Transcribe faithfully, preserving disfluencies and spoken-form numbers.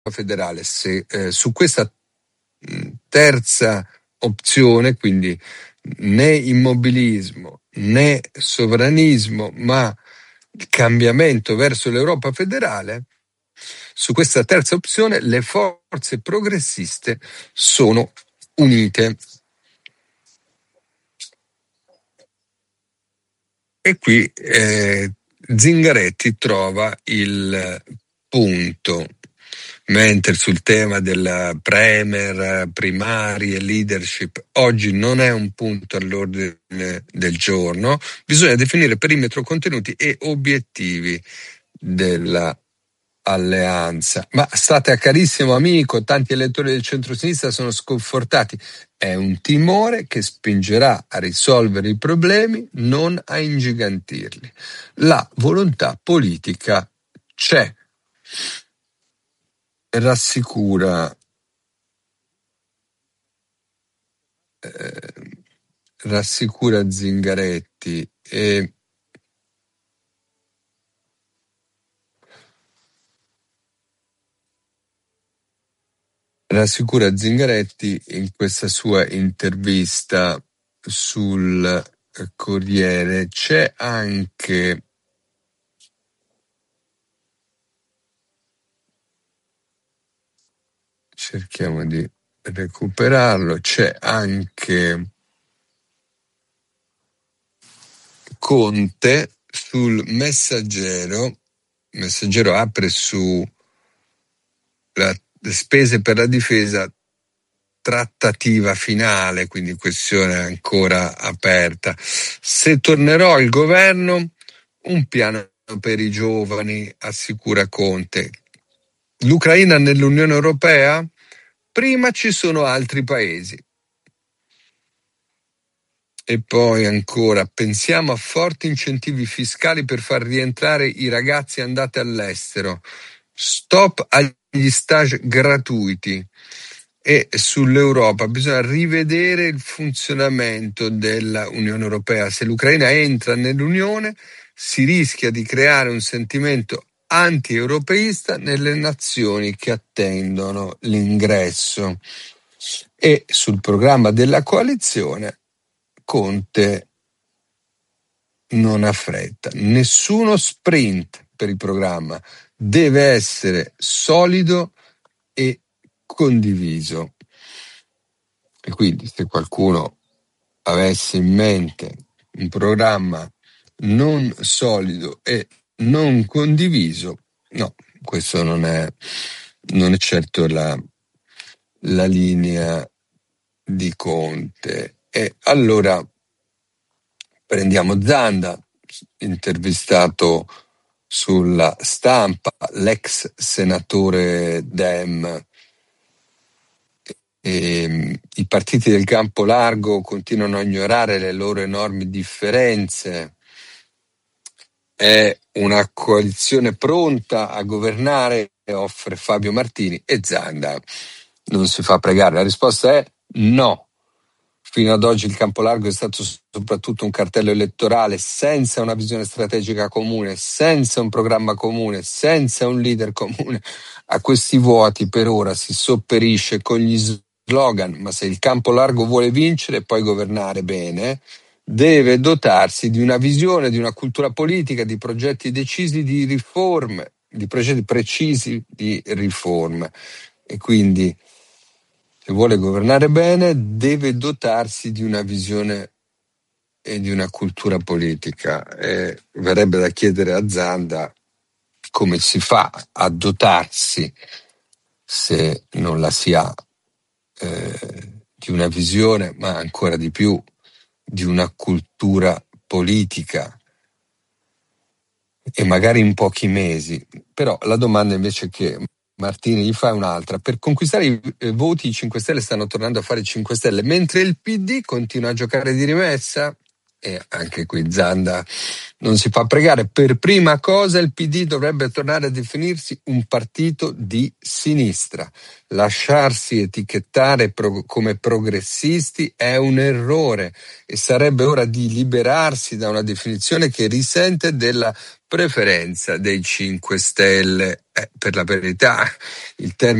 federale. Se eh, su questa mh, terza opzione, quindi né immobilismo né sovranismo, ma il cambiamento verso l'Europa federale, su questa terza opzione le forze progressiste sono unite. E qui eh, Zingaretti trova il punto, mentre sul tema della premier, primari e leadership oggi non è un punto all'ordine del giorno, bisogna definire perimetro, contenuti e obiettivi della alleanza. Ma state a carissimo amico, tanti elettori del centro-sinistra sono sconfortati. È un timore che spingerà a risolvere i problemi, non a ingigantirli. La volontà politica c'è. Rassicura eh, rassicura Zingaretti e rassicura Zingaretti in questa sua intervista sul Corriere. C'è anche cerchiamo di recuperarlo, c'è anche Conte sul Messaggero. Messaggero apre su la spese per la difesa, trattativa finale, quindi questione ancora aperta. Se tornerò al governo, un piano per i giovani, assicura Conte. L'Ucraina nell'Unione Europea? Prima ci sono altri paesi. E poi ancora, pensiamo a forti incentivi fiscali per far rientrare i ragazzi andati all'estero. Stop agli stage gratuiti. E sull'Europa bisogna rivedere il funzionamento della Unione Europea. Se l'Ucraina entra nell'Unione, si rischia di creare un sentimento anti-europeista nelle nazioni che attendono l'ingresso. E sul programma della coalizione Conte non ha fretta, nessuno sprint per il programma, deve essere solido e condiviso. E quindi se qualcuno avesse in mente un programma non solido e non condiviso, no, questo non è, non è certo la, la linea di Conte. E allora prendiamo Zanda, intervistato sulla Stampa, l'ex senatore Dem. E, i partiti del campo largo continuano a ignorare le loro enormi differenze. È una coalizione pronta a governare, offre Fabio Martini, e Zanda non si fa pregare. La risposta è no. Fino ad oggi il campo largo è stato soprattutto un cartello elettorale senza una visione strategica comune, senza un programma comune, senza un leader comune. A questi vuoti per ora si sopperisce con gli slogan, ma se il campo largo vuole vincere e poi governare bene, deve dotarsi di una visione, di una cultura politica, di progetti decisi di riforme, di progetti precisi di riforme. E quindi se vuole governare bene deve dotarsi di una visione e di una cultura politica. E verrebbe da chiedere a Zanda come si fa a dotarsi, se non la si ha, eh, di una visione, ma ancora di più di una cultura politica, e magari in pochi mesi. Però la domanda invece che Martini gli fa è un'altra. Per conquistare i eh, voti i cinque Stelle stanno tornando a fare cinque Stelle, mentre il P D continua a giocare di rimessa. e anche qui Zanda non si fa pregare. Per prima cosa il P D dovrebbe tornare a definirsi un partito di sinistra. Lasciarsi etichettare pro- come progressisti è un errore e sarebbe ora di liberarsi da una definizione che risente della preferenza dei cinque Stelle. Eh, per la verità, il termine